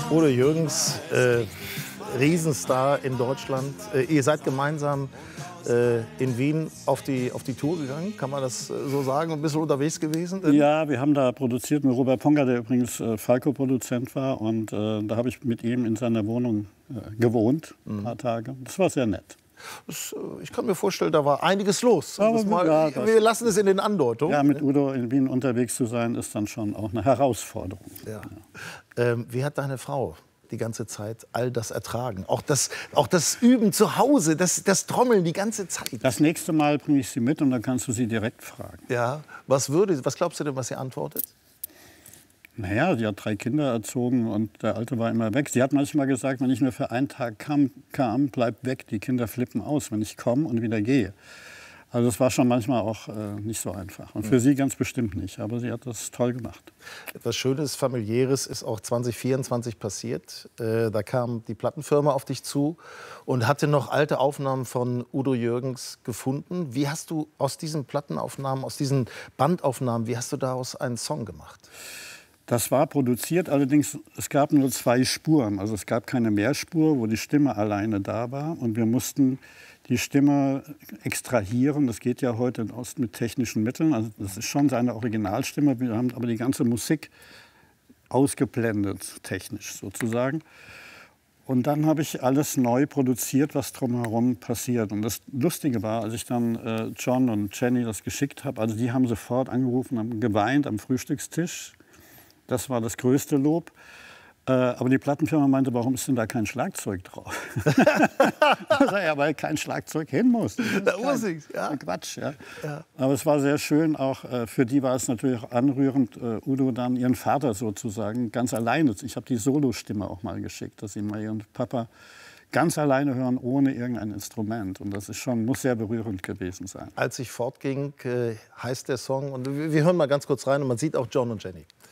Udo Jürgens, Riesenstar in Deutschland. Ihr seid gemeinsam in Wien auf die Tour gegangen, kann man das so sagen? Ein bisschen unterwegs gewesen? Ja, wir haben da produziert mit Robert Ponger, der übrigens Falco-Produzent war. Und da habe ich mit ihm in seiner Wohnung gewohnt, ein paar Tage. Das war sehr nett. Ich kann mir vorstellen, da war einiges los. Wir lassen es in den Andeutungen. Ja, mit Udo in Wien unterwegs zu sein, ist dann schon auch eine Herausforderung. Ja. Wie hat deine Frau die ganze Zeit all das ertragen? Auch das Üben zu Hause, das Trommeln die ganze Zeit. Das nächste Mal bringe ich sie mit und dann kannst du sie direkt fragen. Ja, was glaubst du denn, was sie antwortet? Naja, sie hat 3 Kinder erzogen und der Alte war immer weg. Sie hat manchmal gesagt, wenn ich nur für einen Tag kam, bleib weg, die Kinder flippen aus, wenn ich komme und wieder gehe. Also das war schon manchmal auch nicht so einfach. Und für sie ganz bestimmt nicht, aber sie hat das toll gemacht. Etwas Schönes, Familiäres ist auch 2024 passiert. Da kam die Plattenfirma auf dich zu und hatte noch alte Aufnahmen von Udo Jürgens gefunden. Wie hast du aus diesen Plattenaufnahmen, aus diesen Bandaufnahmen, wie hast du daraus einen Song gemacht? Das war produziert, allerdings es gab nur 2 Spuren. Also es gab keine Mehrspur, wo die Stimme alleine da war. Und wir mussten die Stimme extrahieren. Das geht ja heute in Ost mit technischen Mitteln. Also das ist schon seine Originalstimme. Wir haben aber die ganze Musik ausgeblendet, technisch sozusagen. Und dann habe ich alles neu produziert, was drumherum passiert. Und das Lustige war, als ich dann John und Jenny das geschickt habe, also die haben sofort angerufen, haben geweint am Frühstückstisch. Das war das größte Lob. Aber die Plattenfirma meinte, warum ist denn da kein Schlagzeug drauf? Ja, weil kein Schlagzeug hin muss. Da muss ich, ja. Quatsch, ja. Ja. Aber es war sehr schön, auch für die war es natürlich auch anrührend, Udo dann ihren Vater sozusagen ganz alleine. Ich habe die Solostimme auch mal geschickt, dass sie mal ihren Papa ganz alleine hören, ohne irgendein Instrument. Und das ist schon, muss sehr berührend gewesen sein. Als ich fortging, heißt der Song, und wir hören mal ganz kurz rein und man sieht auch John und Jenny.